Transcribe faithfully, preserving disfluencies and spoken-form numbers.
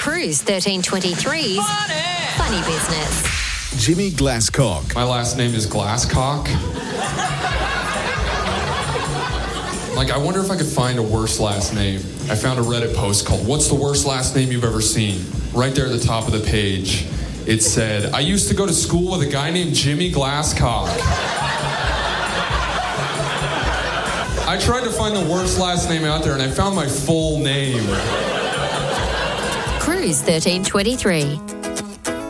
Cruise thirteen twenty-three's Funny, Funny Business. Jimmy Glasscock. My last name is Glasscock. Like, I wonder if I could find a worse last name. I found a Reddit post called, "What's the worst last name you've ever seen?" Right there at the top of the page, it said, "I used to go to school with a guy named Jimmy Glasscock." I tried to find the worst last name out there, and I found my full name. Cruise thirteen twenty-three.